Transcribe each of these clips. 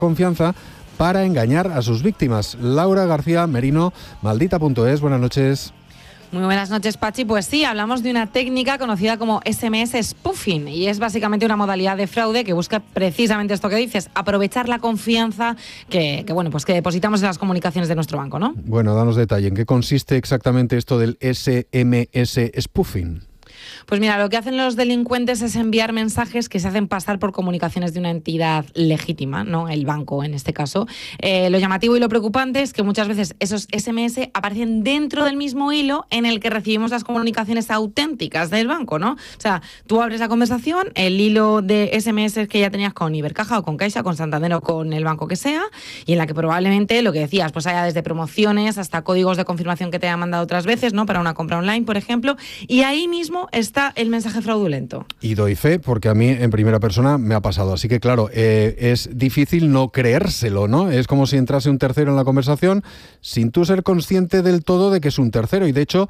confianza para engañar a sus víctimas. Laura García Merino, Maldita.es, buenas noches. Muy buenas noches, Pachi. Pues sí, hablamos de una técnica conocida como SMS spoofing y es básicamente una modalidad de fraude que busca precisamente esto que dices, aprovechar la confianza que depositamos en las comunicaciones de nuestro banco, ¿no? Bueno, danos detalle. ¿En qué consiste exactamente esto del SMS spoofing? Pues mira, lo que hacen los delincuentes es enviar mensajes que se hacen pasar por comunicaciones de una entidad legítima, ¿no? El banco, en este caso. Lo llamativo y lo preocupante es que muchas veces esos SMS aparecen dentro del mismo hilo en el que recibimos las comunicaciones auténticas del banco, ¿no? O sea, tú abres la conversación, el hilo de SMS que ya tenías con Ibercaja o con Caixa, con Santander o con el banco que sea, y en la que probablemente lo que decías, pues haya desde promociones hasta códigos de confirmación que te hayan mandado otras veces, ¿no? Para una compra online, por ejemplo, y ahí mismo está el mensaje fraudulento. Y doy fe porque a mí en primera persona me ha pasado. Así que claro, es difícil no creérselo, ¿no? Es como si entrase un tercero en la conversación sin tú ser consciente del todo de que es un tercero. Y de hecho,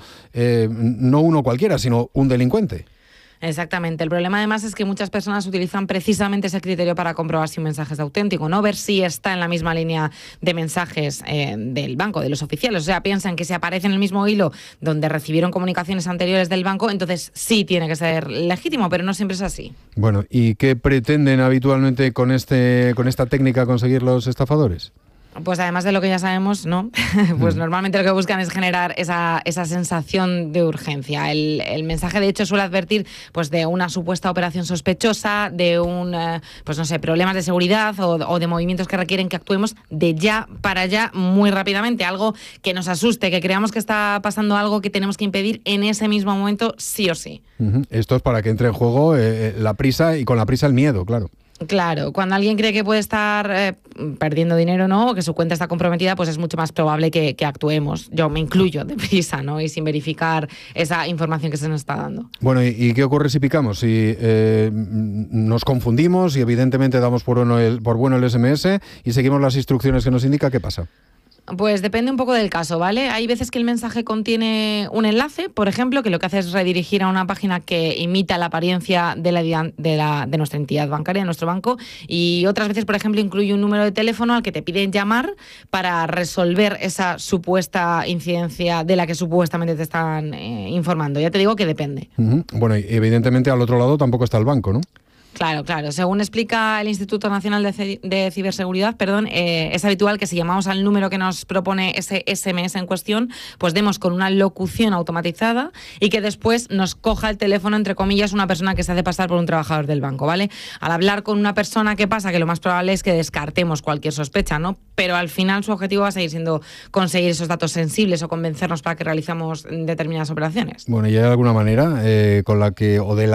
no uno cualquiera, sino un delincuente. Exactamente. El problema además es que muchas personas utilizan precisamente ese criterio para comprobar si un mensaje es auténtico, ¿no? Ver si está en la misma línea de mensajes del banco, de los oficiales. O sea, piensan que si aparece en el mismo hilo donde recibieron comunicaciones anteriores del banco, entonces sí tiene que ser legítimo, pero no siempre es así. Bueno, ¿y qué pretenden habitualmente con esta técnica conseguir los estafadores? Pues además de lo que ya sabemos, ¿no? Pues normalmente lo que buscan es generar esa sensación de urgencia. El mensaje, de hecho, suele advertir pues de una supuesta operación sospechosa, de problemas de seguridad o de movimientos que requieren que actuemos de ya para allá muy rápidamente. Algo que nos asuste, que creamos que está pasando algo que tenemos que impedir en ese mismo momento, sí o sí. Esto es para que entre en juego la prisa y con la prisa el miedo, claro. Claro, cuando alguien cree que puede estar perdiendo dinero, ¿no? O que su cuenta está comprometida, pues es mucho más probable que actuemos. Yo me incluyo deprisa, ¿no? Y sin verificar esa información que se nos está dando. Bueno, ¿y qué ocurre si picamos? Si nos confundimos y evidentemente damos por bueno el SMS y seguimos las instrucciones que nos indica, ¿qué pasa? Pues depende un poco del caso, ¿vale? Hay veces que el mensaje contiene un enlace, por ejemplo, que lo que hace es redirigir a una página que imita la apariencia de nuestra entidad bancaria, de nuestro banco, y otras veces, por ejemplo, incluye un número de teléfono al que te piden llamar para resolver esa supuesta incidencia de la que supuestamente te están informando. Ya te digo que depende. Bueno, y evidentemente al otro lado tampoco está el banco, ¿no? Claro. Según explica el Instituto Nacional de Ciberseguridad, es habitual que si llamamos al número que nos propone ese SMS en cuestión, pues demos con una locución automatizada y que después nos coja el teléfono, entre comillas, una persona que se hace pasar por un trabajador del banco, ¿vale? Al hablar con una persona, ¿qué pasa? Que lo más probable es que descartemos cualquier sospecha, ¿no? Pero al final su objetivo va a seguir siendo conseguir esos datos sensibles o convencernos para que realizamos determinadas operaciones. Bueno, ¿y hay alguna manera con la que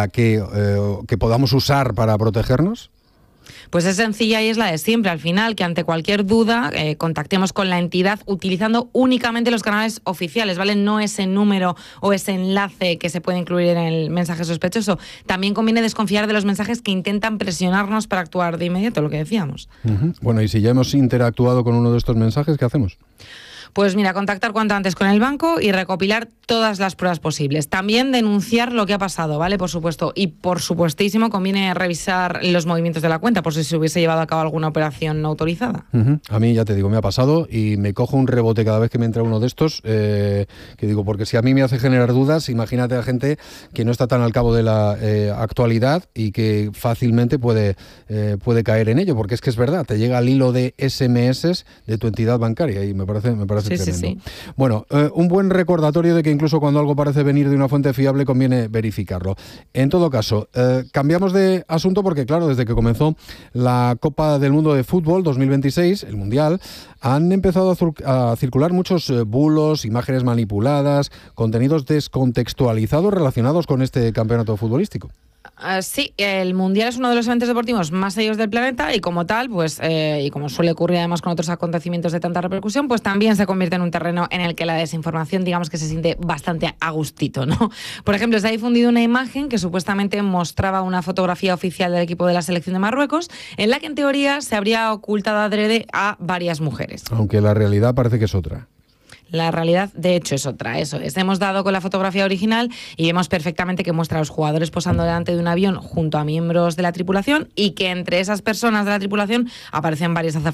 podamos usar para protegernos? Pues es sencilla y es la de siempre. Al final, que ante cualquier duda contactemos con la entidad utilizando únicamente los canales oficiales, ¿vale? No ese número o ese enlace que se puede incluir en el mensaje sospechoso. También conviene desconfiar de los mensajes que intentan presionarnos para actuar de inmediato, lo que decíamos. Bueno, y si ya hemos interactuado con uno de estos mensajes, ¿qué hacemos? Pues mira, contactar cuanto antes con el banco y recopilar todas las pruebas posibles. También denunciar lo que ha pasado, ¿vale? Por supuesto. Y por supuestísimo conviene revisar los movimientos de la cuenta por si se hubiese llevado a cabo alguna operación no autorizada. A mí, ya te digo, me ha pasado y me cojo un rebote cada vez que me entra uno de estos, que digo, porque si a mí me hace generar dudas, imagínate a gente que no está tan al cabo de la actualidad y que fácilmente puede caer en ello, porque es que es verdad, te llega al hilo de SMS de tu entidad bancaria y me parece tremendo. Sí. Bueno, un buen recordatorio de que incluso cuando algo parece venir de una fuente fiable conviene verificarlo. En todo caso, cambiamos de asunto porque, claro, desde que comenzó la Copa del Mundo de Fútbol 2026, el Mundial, han empezado a circular muchos bulos, imágenes manipuladas, contenidos descontextualizados relacionados con este campeonato futbolístico. Sí, el Mundial es uno de los eventos deportivos más seguidos del planeta y como tal, pues y como suele ocurrir además con otros acontecimientos de tanta repercusión, pues también se convierte en un terreno en el que la desinformación, digamos que se siente bastante a gustito, ¿no? Por ejemplo, se ha difundido una imagen que supuestamente mostraba una fotografía oficial del equipo de la selección de Marruecos, en la que en teoría se habría ocultado adrede a varias mujeres. Aunque la realidad parece que es otra. La realidad, de hecho, es otra, eso es. Hemos dado con la fotografía original y vemos perfectamente que muestra a los jugadores posando delante de un avión junto a miembros de la tripulación y que entre esas personas de la tripulación aparecen varias